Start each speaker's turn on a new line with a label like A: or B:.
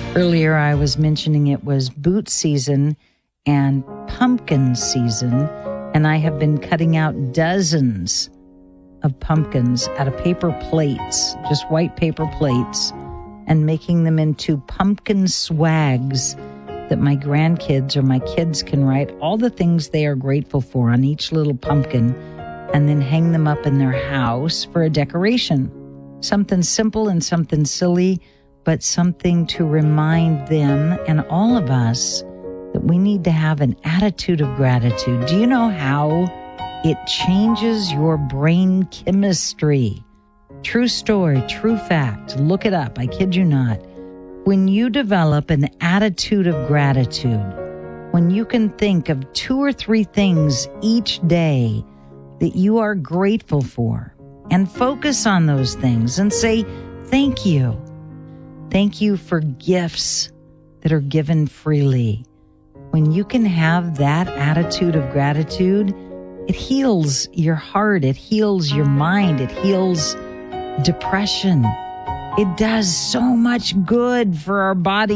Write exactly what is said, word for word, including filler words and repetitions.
A: Earlier, I was mentioning it was boot season and pumpkin season, and I have been cutting out dozens of pumpkins out of paper plates, just white paper plates, and making them into pumpkin swags that my grandkids or my kids can write all the things they are grateful for on each little pumpkin and then hang them up in their house for a decoration. Something simple and something silly, but something to remind them and all of us that we need to have an attitude of gratitude. Do you know how it changes your brain chemistry? True story, true fact. Look it up. I kid you not. When you develop an attitude of gratitude, when you can think of two or three things each day that you are grateful for and focus on those things and say, thank you. Thank you for gifts that are given freely. When you can have that attitude of gratitude, it heals your heart, it heals your mind, it heals depression. It does so much good for our body.